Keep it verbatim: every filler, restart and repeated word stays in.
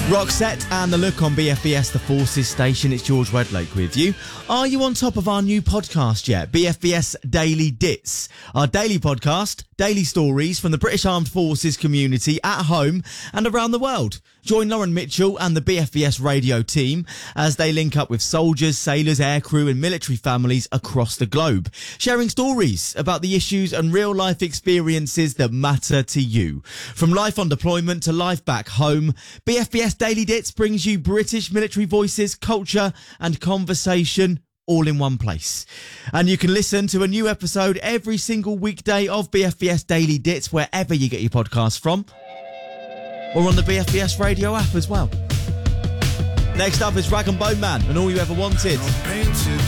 Roxette and The Look on B F B S The Forces station. It's George Wedlake with you. Are you on top of our new podcast yet? B F B S Daily Dits. Our daily podcast, daily stories from the British Armed Forces community at home and around the world. Join Lauren Mitchell and the B F B S radio team as they link up with soldiers, sailors, aircrew and military families across the globe, sharing stories about the issues and real-life experiences that matter to you. From life on deployment to life back home, B F B S Daily Dits brings you British military voices, culture and conversation all in one place. And you can listen to a new episode every single weekday of B F B S Daily Dits wherever you get your podcasts from, or on the B F B S radio app as well. Next up is Rag and Bone Man and All You Ever Wanted.